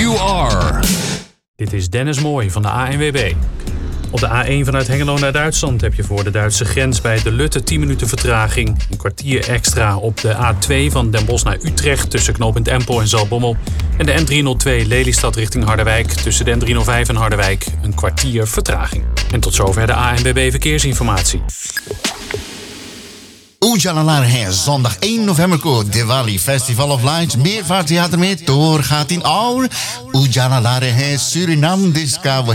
You Are. Dit is Dennis Mooij van de ANWB. Op de A1 vanuit Hengelo naar Duitsland heb je voor de Duitse grens bij De Lutte 10 minuten vertraging. Een kwartier extra op de A2 van Den Bosch naar Utrecht tussen knooppunt Empel en Zaltbommel. En de N302 Lelystad richting Harderwijk tussen de N305 en Harderwijk een kwartier vertraging. En tot zover de ANWB Verkeersinformatie. Oejalala है zondag 1 november को Diwali Festival of Lights Merwara थिएटर में तोर खातिन और उजाला है सूरीनाम देश का